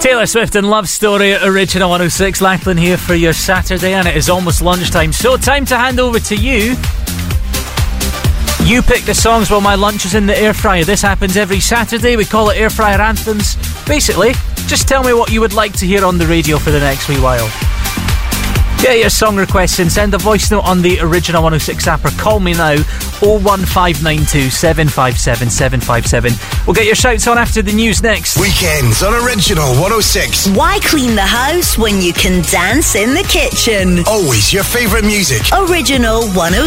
Taylor Swift and Love Story at Original 106. Lachlan here for your Saturday, and it is almost lunchtime, so time to hand over to you. You pick the songs while my lunch is in the air fryer. This happens every Saturday. We call it Air Fryer Anthems. Basically, just tell me what you would like to hear on the radio for the next wee while. Get your song requests in. Send a voice note on the Original 106 app or call me now, 01592 757 757. We'll get your shouts on after the news next. Weekends on Original 106. Why clean the house when you can dance in the kitchen? Always your favourite music. Original 106.